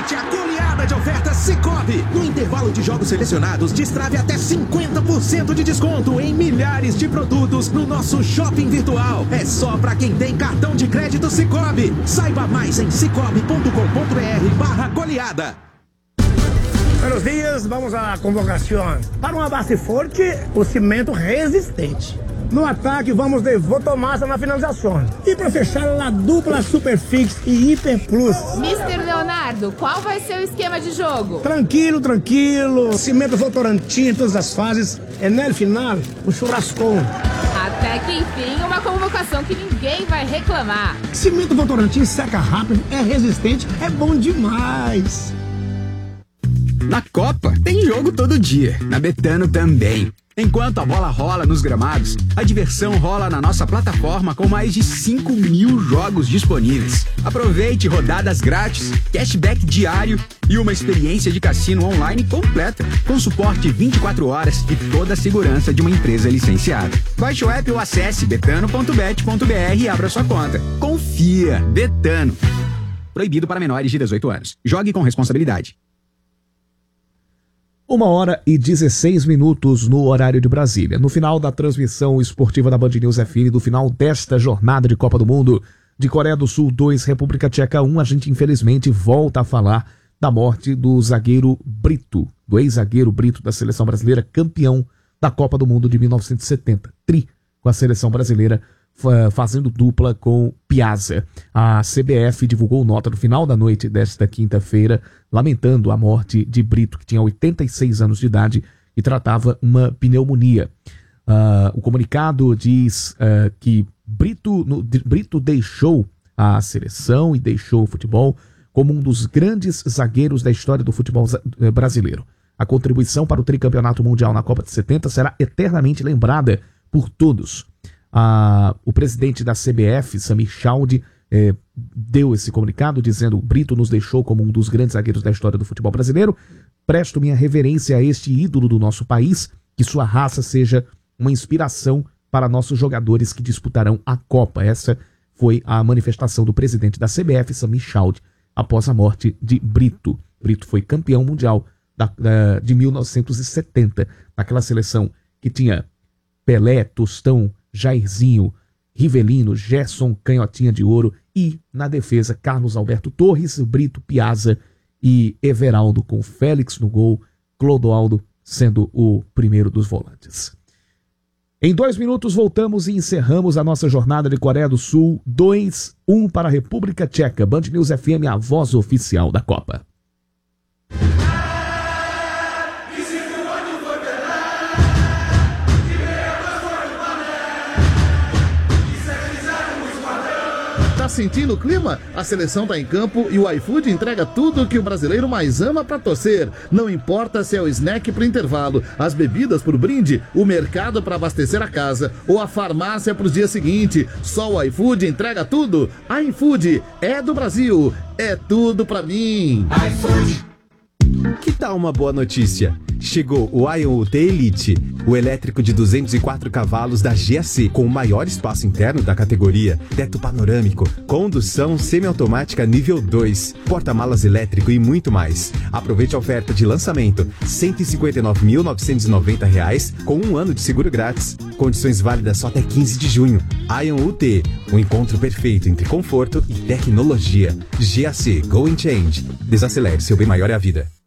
Aproveite a goleada de ofertas Sicoob. No intervalo de jogos selecionados, destrave até 50% de desconto em milhares de produtos no nosso shopping virtual. É só para quem tem cartão de crédito Sicoob. Saiba mais em sicoob.com.br/goleada. Buenos dias, vamos à convocação. Para uma base forte, o cimento resistente. No ataque, vamos de Votomassa na finalização. E para fechar, a dupla Superfix e Hiper Plus. Mr. Leonardo, qual vai ser o esquema de jogo? Tranquilo. Cimento Votorantim em todas as fases. E no final, o churrascão. Até que enfim, uma convocação que ninguém vai reclamar. Cimento Votorantim seca rápido, é resistente, é bom demais. Na Copa, tem jogo todo dia. Na Betano também. Enquanto a bola rola nos gramados, a diversão rola na nossa plataforma com mais de 5.000 jogos disponíveis. Aproveite rodadas grátis, cashback diário e uma experiência de cassino online completa, com suporte 24 horas e toda a segurança de uma empresa licenciada. Baixe o app ou acesse betano.bet.br e abra sua conta. Confia, Betano. Proibido para menores de 18 anos. Jogue com responsabilidade. 1h16 no horário de Brasília. No final da transmissão esportiva da Band News FM, do final desta jornada de Copa do Mundo, de Coreia do Sul 2, República Tcheca 1, a gente infelizmente volta a falar da morte do zagueiro Brito, do ex-zagueiro Brito da seleção brasileira, campeão da Copa do Mundo de 1970. Com a seleção brasileira fazendo dupla com Piazza. A CBF divulgou nota no final da noite desta quinta-feira, lamentando a morte de Brito, que tinha 86 anos de idade e tratava uma pneumonia. O comunicado diz que Brito deixou a seleção e deixou o futebol como um dos grandes zagueiros da história do futebol brasileiro. A contribuição para o tricampeonato mundial na Copa de 70 será eternamente lembrada por todos. O presidente da CBF, Samir Chaude, deu esse comunicado dizendo: Brito nos deixou como um dos grandes zagueiros da história do futebol brasileiro. Presto minha reverência a este ídolo do nosso país, que sua raça seja uma inspiração para nossos jogadores que disputarão a Copa. Essa foi a manifestação do presidente da CBF, Samir Chaude, após a morte de Brito. Brito foi campeão mundial de 1970, naquela seleção que tinha Pelé, Tostão, Jairzinho, Rivelino, Gerson, Canhotinha de Ouro e, na defesa, Carlos Alberto Torres, Brito, Piazza e Everaldo, com Félix no gol, Clodoaldo sendo o primeiro dos volantes. Em 2 minutos voltamos e encerramos a nossa jornada de Coreia do Sul 2-1 para a República Tcheca. Band News FM, a voz oficial da Copa. Tá sentindo o clima? A seleção tá em campo e o iFood entrega tudo o que o brasileiro mais ama pra torcer. Não importa se é o snack pro intervalo, as bebidas pro brinde, o mercado pra abastecer a casa ou a farmácia pros dias seguintes. Só o iFood entrega tudo. iFood é do Brasil, é tudo pra mim. iFood. Que tal uma boa notícia? Chegou o Ion UT Elite, o elétrico de 204 cavalos da GAC, com o maior espaço interno da categoria, teto panorâmico, condução semiautomática nível 2, porta-malas elétrico e muito mais. Aproveite a oferta de lançamento, R$ 159.990, com 1 ano de seguro grátis. Condições válidas só até 15 de junho. Ion UT, o encontro perfeito entre conforto e tecnologia. GAC, Go and Change. Desacelere, seu bem maior é a vida.